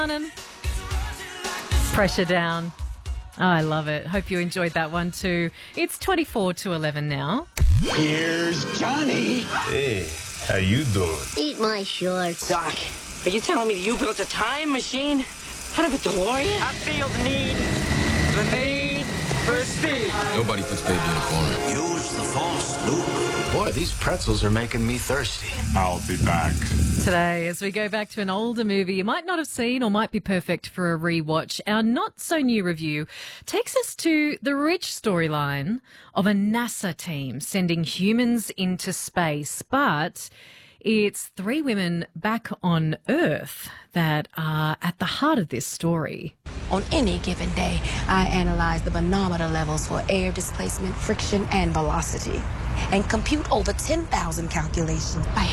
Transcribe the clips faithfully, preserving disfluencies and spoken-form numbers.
Pressure Down. Oh, I love it. Hope you enjoyed that one too. It's twenty-four to eleven now. Here's Johnny. Hey, how you doing? Eat my shorts. Doc, are you telling me that you built a time machine out of a DeLorean? I feel the need, the need for speed. Nobody puts baby in a corner. Use the force, Luke. Boy, these pretzels are making me thirsty. I'll be back. Today, as we go back to an older movie you might not have seen or might be perfect for a rewatch, our not-so-new review takes us to the rich storyline of a NASA team sending humans into space, but it's three women back on Earth that are at the heart of this story. On any given day, I analyze the manometer levels for air displacement, friction, and velocity, and compute over ten thousand calculations by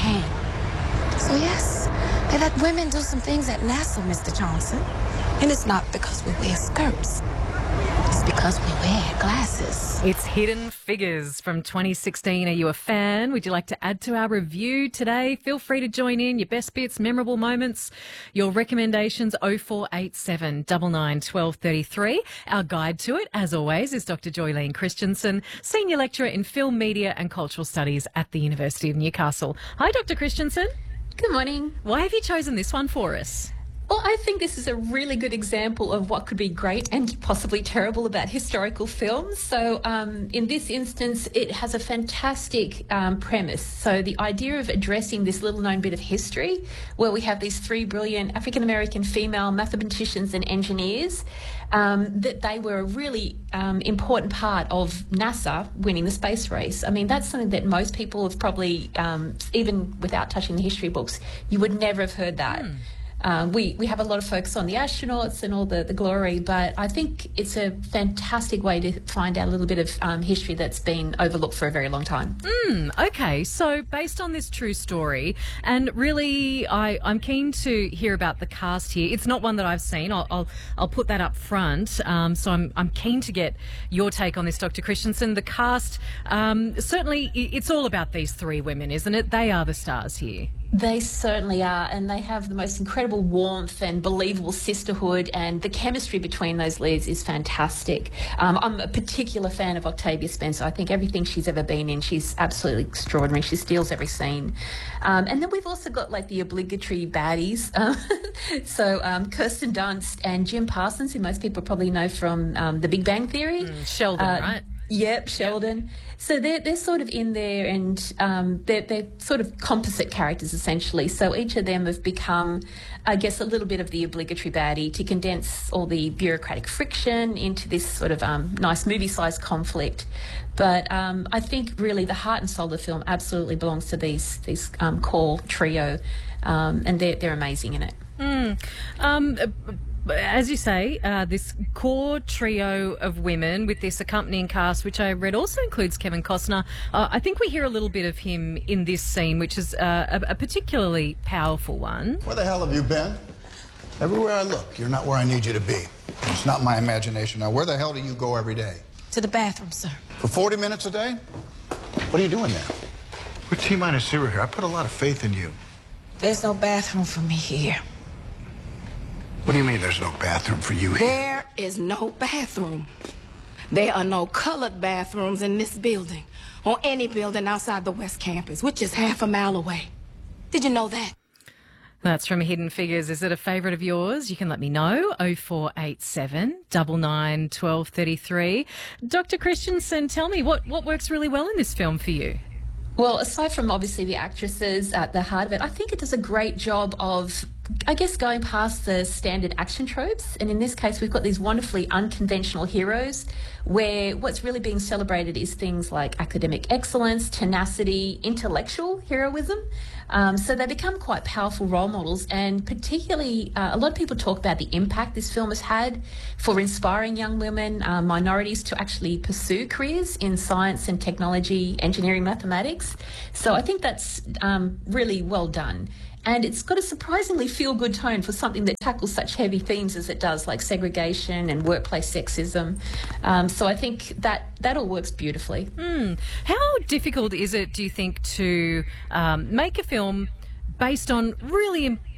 hand. So yes, they let women do some things at NASA, Mister Johnson. And it's not because we wear skirts. It's because we wear glasses. It's Hidden Figures from twenty sixteen. Are you a fan? Would you like to add to our review today? Feel free to join in. Your best bits, memorable moments, your recommendations, oh four eight seven, nine nine, one two three three. Our guide to it, as always, is Doctor Joylene Christensen, Senior Lecturer in Film, Media and Cultural Studies at the University of Newcastle. Hi, Doctor Christensen. Good morning. Why have you chosen this one for us? Well, I think this is a really good example of what could be great and possibly terrible about historical films. So um, in this instance, it has a fantastic um, premise. So the idea of addressing this little-known bit of history where we have these three brilliant African-American female mathematicians and engineers, um, that they were a really um, important part of NASA winning the space race. I mean, that's something that most people have probably, um, even without touching the history books, you would never have heard that. Mm. Um, we, we have a lot of focus on the astronauts and all the, the glory, but I think it's a fantastic way to find out a little bit of um, history that's been overlooked for a very long time. Mm, okay, so based on this true story, and really I, I'm keen to hear about the cast here. It's not one that I've seen. I'll I'll, I'll put that up front. Um, so I'm, I'm keen to get your take on this, Doctor Christensen. The cast, um, certainly it's all about these three women, isn't it? They are the stars here. They certainly are, and they have the most incredible warmth and believable sisterhood, and the chemistry between those leads is fantastic. Um, I'm a particular fan of Octavia Spencer. I think everything she's ever been in, she's absolutely extraordinary. She steals every scene. Um, and then we've also got like the obligatory baddies. Um, so um, Kirsten Dunst and Jim Parsons, who most people probably know from um, The Big Bang Theory. Mm, Sheldon, uh, right? Yep, Sheldon. Yep. So they're, they're sort of in there, and um, they're, they're sort of composite characters, essentially. So each of them have become, I guess, a little bit of the obligatory baddie to condense all the bureaucratic friction into this sort of um, nice movie-sized conflict. But um, I think really the heart and soul of the film absolutely belongs to these, these um, core trio, um, and they're, they're amazing in it. Mm. Um, As you say, uh, this core trio of women with this accompanying cast, which I read also includes Kevin Costner. Uh, I think we hear a little bit of him in this scene, which is uh, a, a particularly powerful one. Where the hell have you been? Everywhere I look, you're not where I need you to be. It's not my imagination. Now, where the hell do you go every day? To the bathroom, sir. For forty minutes a day? What are you doing there? We're T-minus zero here. I put a lot of faith in you. There's no bathroom for me here. What do you mean there's no bathroom for you here? There is no bathroom. There are no colored bathrooms in this building or any building outside the West Campus, which is half a mile away. Did you know that? That's from Hidden Figures. Is it a favourite of yours? You can let me know. oh four eight seven, nine nine, one two three three. Doctor Christensen, tell me, what, what works really well in this film for you? Well, aside from obviously the actresses at the heart of it, I think it does a great job of, I guess, going past the standard action tropes. And in this case, we've got these wonderfully unconventional heroes where what's really being celebrated is things like academic excellence, tenacity, intellectual heroism. Um, so they become quite powerful role models, and particularly uh, a lot of people talk about the impact this film has had for inspiring young women, uh, minorities to actually pursue careers in science and technology, engineering, mathematics. So I think that's um, really well done. And it's got a surprisingly feel-good tone for something that tackles such heavy themes as it does, like segregation and workplace sexism. Um, so I think that, that all works beautifully. Mm. How difficult is it, do you think, to um, make a film based on really important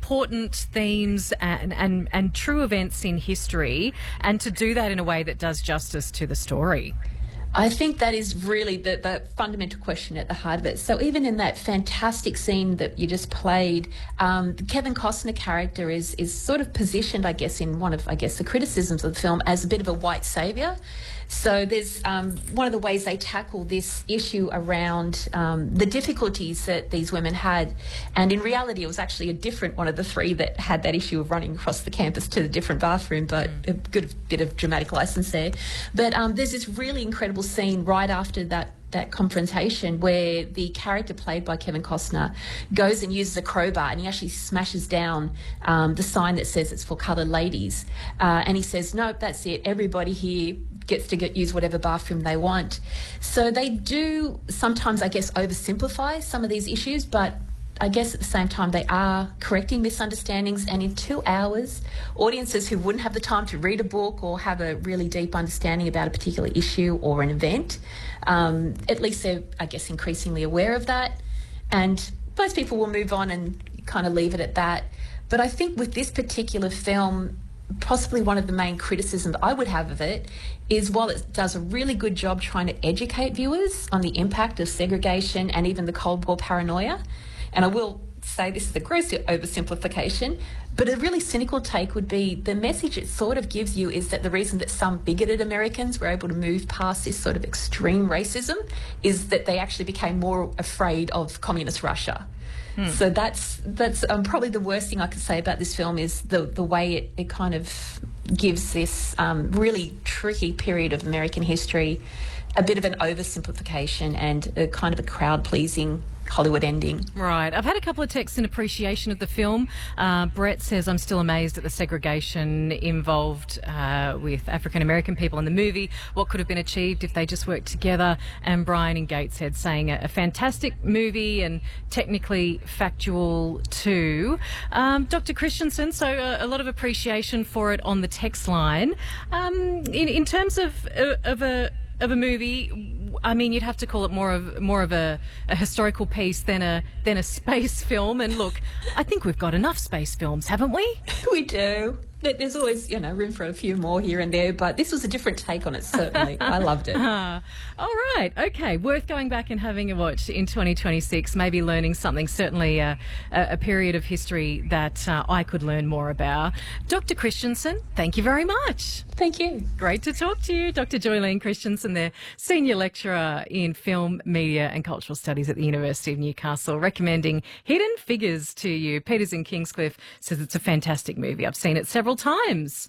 important themes and, and, and true events in history, and to do that in a way that does justice to the story? I think that is really the, the fundamental question at the heart of it. So even in that fantastic scene that you just played, um, the Kevin Costner character is is sort of positioned, I guess, in one of, I guess, the criticisms of the film as a bit of a white saviour. So there's um, one of the ways they tackle this issue around um, the difficulties that these women had. And in reality, it was actually a different one of the three that had that issue of running across the campus to the different bathroom, but a good bit of dramatic license there. But um, there's this really incredible scene right after that that confrontation where the character played by Kevin Costner goes and uses a crowbar, and he actually smashes down um, the sign that says it's for coloured ladies. Uh, and he says, nope, that's it. Everybody here gets to get use whatever bathroom they want. So they do sometimes, I guess, oversimplify some of these issues, but I guess at the same time they are correcting misunderstandings, and in two hours, audiences who wouldn't have the time to read a book or have a really deep understanding about a particular issue or an event, um, at least they're, I guess, increasingly aware of that. And most people will move on and kind of leave it at that. But I think with this particular film, possibly one of the main criticisms I would have of it is while it does a really good job trying to educate viewers on the impact of segregation and even the Cold War paranoia, and I will say this is a gross oversimplification, but a really cynical take would be the message it sort of gives you is that the reason that some bigoted Americans were able to move past this sort of extreme racism is that they actually became more afraid of communist Russia. Hmm. So that's that's um, probably the worst thing I could say about this film is the, the way it, it kind of gives this um, really tricky period of American history a bit of an oversimplification and a kind of a crowd-pleasing Hollywood ending. Right. I've had a couple of texts in appreciation of the film. Uh, Brett says, I'm still amazed at the segregation involved uh, with African-American people in the movie. What could have been achieved if they just worked together? And Brian in Gateshead saying a, a fantastic movie and technically factual too. Um, Doctor Christensen, so a, a lot of appreciation for it on the text line. Um, in, in terms of, of a of a movie, I mean, you'd have to call it more of more of a, a historical piece than a than a space film. And look, I think we've got enough space films, haven't we? We do. There's always, you know, room for a few more here and there, but this was a different take on it, certainly. I loved it. Uh, all right. Okay. Worth going back and having a watch in twenty twenty-six, maybe learning something, certainly a, a period of history that uh, I could learn more about. Doctor Christensen, thank you very much. Thank you. Great to talk to you. Doctor Joylene Christensen there, Senior Lecturer in Film, Media and Cultural Studies at the University of Newcastle, recommending Hidden Figures to you. Peters in Kingscliff says it's a fantastic movie. I've seen it several times.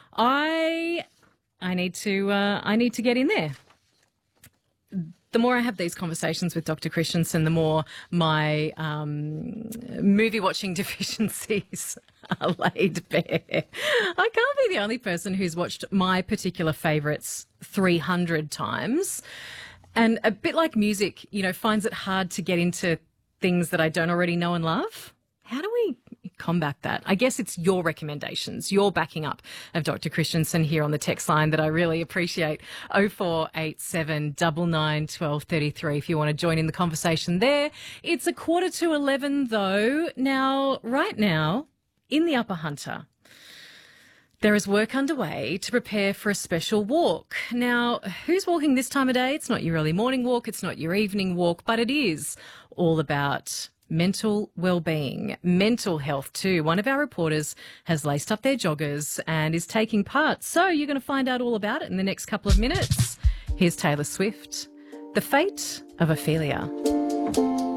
I I need to uh, I need to get in there. The more I have these conversations with Doctor Christensen, the more my um, movie watching deficiencies are laid bare. I can't be the only person who's watched my particular favourites three hundred times. And a bit like music, you know, finds it hard to get into things that I don't already know and love. How do we combat that? I guess it's your recommendations, your backing up of Doctor Christensen here on the text line that I really appreciate. oh four eight seven, nine nine, one two three three if you want to join in the conversation there. It's a quarter to eleven though. Now, right now, in the Upper Hunter, there is work underway to prepare for a special walk. Now, who's walking this time of day? It's not your early morning walk, it's not your evening walk, but it is all about mental well-being, mental health too. One of our reporters has laced up their joggers and is taking part. So you're going to find out all about it in the next couple of minutes. Here's Taylor Swift, The Fate of Ophelia.